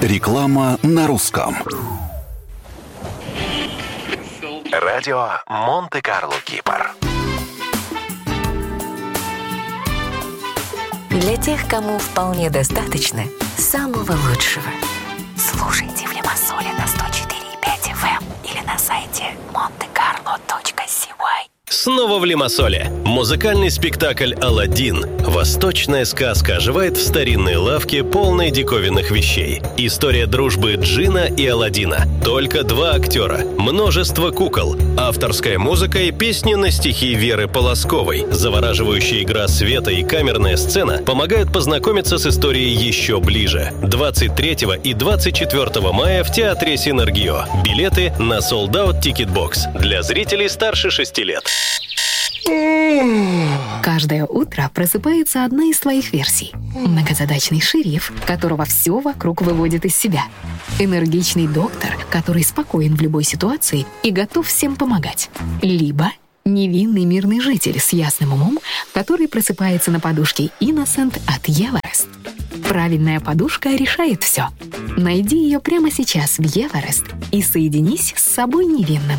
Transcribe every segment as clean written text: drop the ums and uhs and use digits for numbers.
Реклама на русском. Радио Монте-Карло, Кипр. Для тех, кому вполне достаточно самого лучшего. Слушайте в Лимассоле на 104,5 FM или на сайте montecarlo.cy. Снова в Лимассоле. Музыкальный спектакль «Аладдин». Восточная сказка оживает в старинной лавке, полной диковинных вещей. История дружбы Джина и Аладдина. Только 2 актера. Множество кукол. Авторская музыка и песни на стихи Веры Полосковой. Завораживающая игра света и камерная сцена помогают познакомиться с историей еще ближе. 23 и 24 мая в Театре Синергио. Билеты на Sold Out Ticket Box. Для зрителей старше 6 лет. Каждое утро просыпается одна из твоих версий. Многозадачный шериф, которого все вокруг выводит из себя. Энергичный доктор, который спокоен в любой ситуации и готов всем помогать. Либо невинный мирный житель с ясным умом, который просыпается на подушке Innocent от Everest. Правильная подушка решает все. Найди ее прямо сейчас в Everest и соединись с собой невинным.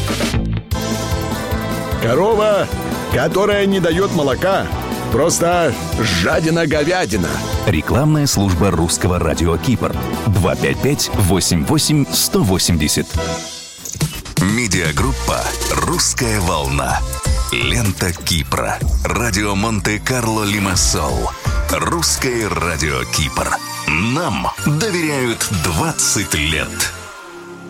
Корова, которая не дает молока, просто жадина-говядина. Рекламная служба русского радио Кипр. 255-88-180. Медиагруппа «Русская волна». Лента Кипра. Радио Монте-Карло, Лимассол. Русское радио Кипр. Нам доверяют 20 лет.